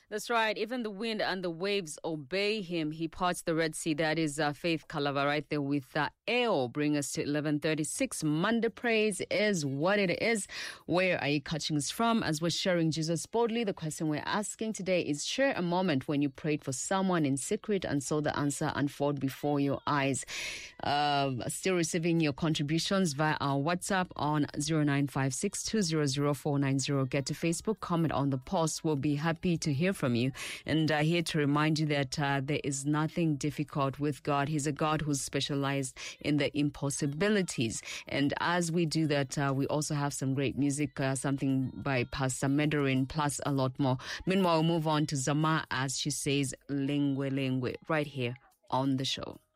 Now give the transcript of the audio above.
That's right. Even the wind and the waves obey him. He parts the Red Sea. That is Faith Kalava right there with AO. Bring us to 11:36. Monday Praise is what it is. Where are you catching us from? As we're sharing Jesus boldly, the question we're asking today is, share a moment when you prayed for someone in secret and saw the answer unfold before your eyes. Still receiving your contributions via our WhatsApp on 0956200490. Get to Facebook, comment on the post. We'll be happy to hear from you. And here to remind you that there is nothing difficult with God. He's a God who's specialized in the impossibilities. And as we do that, we also have some great music, something by Pastor Medorin, plus a lot more. Meanwhile, we'll move on to Zama as she says, Lengwe Lengwe, right here on the show.